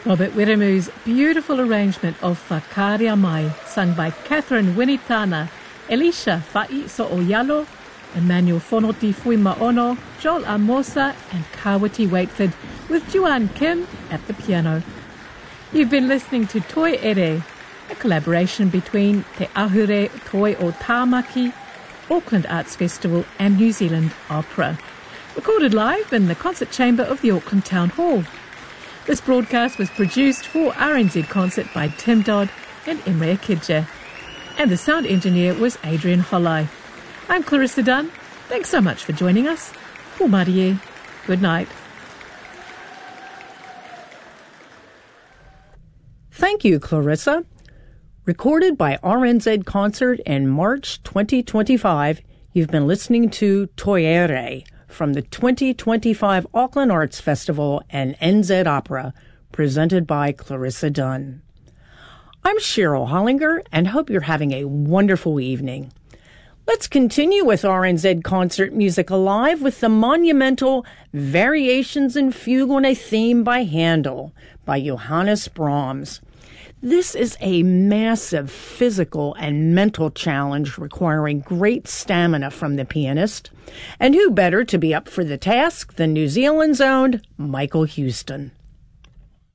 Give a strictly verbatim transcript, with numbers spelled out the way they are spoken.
Robert Wiramu's beautiful arrangement of Whakaarea Mai, sung by Catherine Winitana, Elisha Fa'i So'oyalo, Emmanuel Fonoti Fuimaono, Joel Amosa and Kawati Wakeford, with Joanne Kim at the piano. You've been listening to Toi Ere, a collaboration between Te Ahure Toi o Tāmaki, Auckland Arts Festival and New Zealand Opera. Recorded live in the concert chamber of the Auckland Town Hall. This broadcast was produced for R N Z Concert by Tim Dodd and Imre Akidja. And the sound engineer was Adrian Hollai. I'm Clarissa Dunn. Thanks so much for joining us. Pō Marie. Good night. Thank you, Clarissa. Recorded by R N Z Concert in March twenty twenty-five, you've been listening to Toi Ere from the twenty twenty-five Auckland Arts Festival and N Z Opera, presented by Clarissa Dunn. I'm Cheryl Hollinger and hope you're having a wonderful evening. Let's continue with R N Z Concert Music Alive with the monumental Variations in Fugue on a Theme by Handel by Johannes Brahms. This is a massive physical and mental challenge requiring great stamina from the pianist. And who better to be up for the task than New Zealand's own Michael Huston.